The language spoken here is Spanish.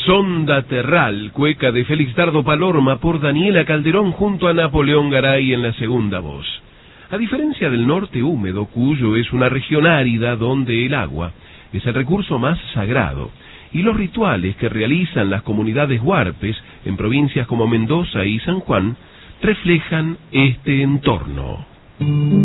Sonda Terral, cueca de Félix Dardo Palorma por Daniela Calderón junto a Napoleón Garay en la segunda voz. A diferencia del norte húmedo, Cuyo es una región árida donde el agua es el recurso más sagrado, y los rituales que realizan las comunidades huarpes en provincias como Mendoza y San Juan reflejan este entorno.